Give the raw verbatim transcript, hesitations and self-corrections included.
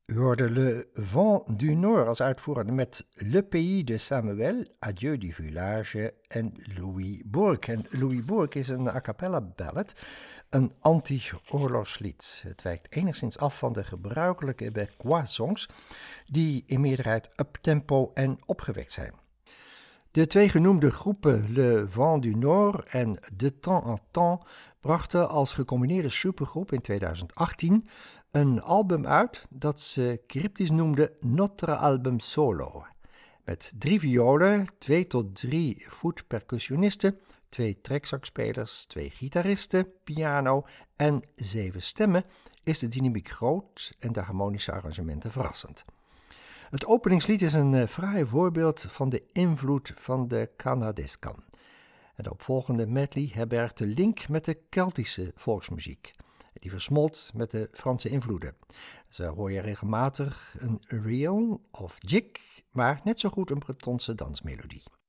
U hoorde Le Vent du Nord als uitvoerende met Le Pays de Samuel, Adieu du Village en Louis Bourque. En Louis Bourque is een a cappella ballad, een anti-oorlogslied. Het wijkt enigszins af van de gebruikelijke Québécois songs, die in meerderheid uptempo en opgewekt zijn. De twee genoemde groepen Le Vent du Nord en De Temps en Temps brachten als gecombineerde supergroep in tweeduizend achttien een album uit dat ze cryptisch noemden Notre Album Solo. Met drie violen, twee tot drie voetpercussionisten, twee trekzakspelers, twee gitaristen, piano en zeven stemmen is de dynamiek groot en de harmonische arrangementen verrassend. Het openingslied is een uh, fraai voorbeeld van de invloed van de Kanadeskan. En de opvolgende medley herbergt de link met de Keltische volksmuziek. Die versmolt met de Franse invloeden. Zo hoor je regelmatig een reel of jig, maar net zo goed een Bretonse dansmelodie.